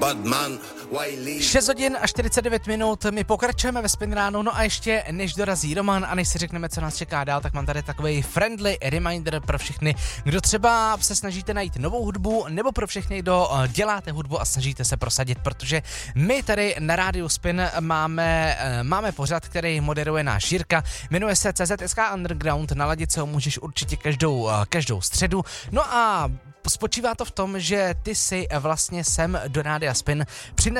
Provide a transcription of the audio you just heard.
6 hodin a 49 minut, my pokračujeme ve Spin ráno, no a ještě než dorazí Roman a než si řekneme, co nás čeká dál, tak mám tady takový friendly reminder pro všechny, kdo třeba se snažíte najít novou hudbu, nebo pro všechny, kdo děláte hudbu a snažíte se prosadit, protože my tady na rádiu Spin máme pořad, který moderuje náš Jirka, jmenuje se CZSK Underground, naladit se ho můžeš určitě každou středu, no a spočívá to v tom, že ty si vlastně sem do Rádia Spin